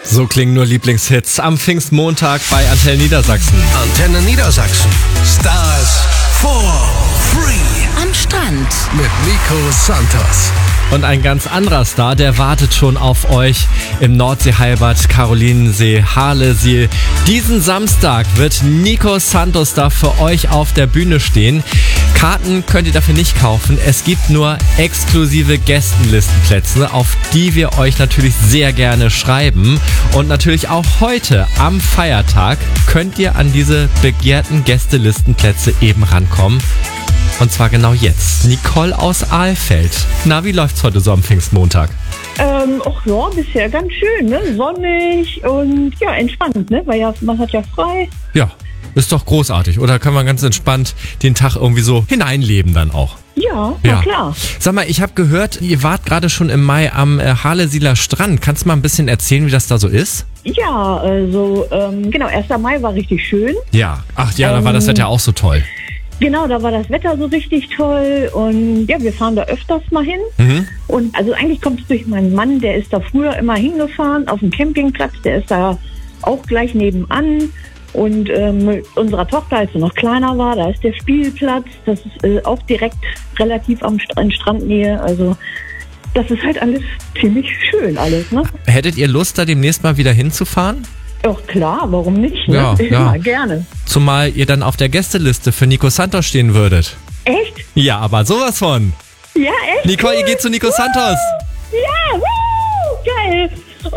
So klingen nur Lieblingshits am Pfingstmontag bei Antenne Niedersachsen. Antenne Niedersachsen. Stars for free. Am Strand. Mit Nico Santos. Und ein ganz anderer Star, der wartet schon auf euch im Nordseehalbad, Karolinensee, Harlesee. Diesen Samstag wird Nico Santos da für euch auf der Bühne stehen. Karten könnt ihr dafür nicht kaufen. Es gibt nur exklusive Gästenlistenplätze, auf die wir euch natürlich sehr gerne schreiben. Und natürlich auch heute am Feiertag könnt ihr an diese begehrten Gästelistenplätze eben rankommen. Und zwar genau jetzt. Nicole aus Alfeld. Na, wie läuft's heute so am Pfingstmontag? Ach ja, bisher ganz schön, ne? Sonnig und ja, entspannt, ne? Weil ja, man hat ja frei. Ja, ist doch großartig. Oder kann man ganz entspannt den Tag irgendwie so hineinleben dann auch? Ja, na klar. Sag mal, ich habe gehört, ihr wart gerade schon im Mai am Harleseeler Strand. Kannst du mal ein bisschen erzählen, wie das da so ist? Ja, also, genau, 1. Mai war richtig schön. Ja, ach ja, da war das Wetter auch so toll. Genau, da war das Wetter so richtig toll und ja, wir fahren da öfters mal hin. Und also eigentlich kommt es durch meinen Mann, der ist da früher immer hingefahren auf dem Campingplatz, der ist da auch gleich nebenan. Und mit unserer Tochter, als sie noch kleiner war, da ist der Spielplatz, das ist auch direkt relativ in Strandnähe, also das ist halt alles ziemlich schön alles, ne? Hättet ihr Lust, da demnächst mal wieder hinzufahren? Ach klar, warum nicht? Ne? Ja, Immer gerne. Zumal ihr dann auf der Gästeliste für Nico Santos stehen würdet. Echt? Ja, aber sowas von. Ja, echt? Nicole, ihr geht zu Nico Santos. Ja, geil.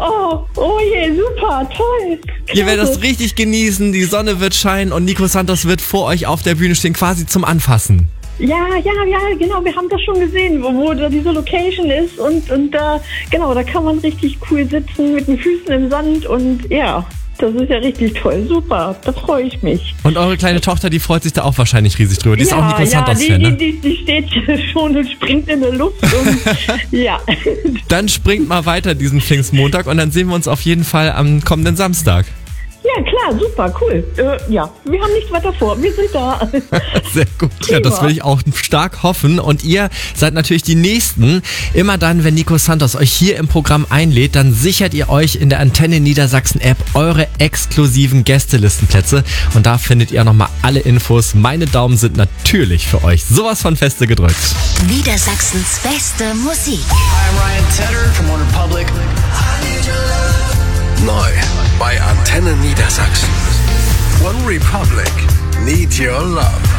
Oh je, super, toll. Ihr werdet das richtig genießen, die Sonne wird scheinen und Nico Santos wird vor euch auf der Bühne stehen, quasi zum Anfassen. Ja, genau, wir haben das schon gesehen, wo da diese Location ist und da, genau, da kann man richtig cool sitzen mit den Füßen im Sand und ja, das ist ja richtig toll, super, da freue ich mich. Und eure kleine Tochter, die freut sich da auch wahrscheinlich riesig drüber, die ist auch Nico Santos-Fan, ne? Die steht schon und springt in der Luft und ja. Dann springt mal weiter diesen Pfingstmontag und dann sehen wir uns auf jeden Fall am kommenden Samstag. Ja, klar, super, cool. Ja, wir haben nichts weiter vor, wir sind da. Sehr gut. Ja, das will ich auch stark hoffen. Und ihr seid natürlich die Nächsten. Immer dann, wenn Nico Santos euch hier im Programm einlädt, dann sichert ihr euch in der Antenne Niedersachsen App eure exklusiven Gästelistenplätze. Und da findet ihr nochmal alle Infos. Meine Daumen sind natürlich für euch sowas von feste gedrückt. Niedersachsens beste Musik. I'm Ryan Tedder from OneRepublic. Neu bei Antenne Niedersachsen. OneRepublic. Need Your Love.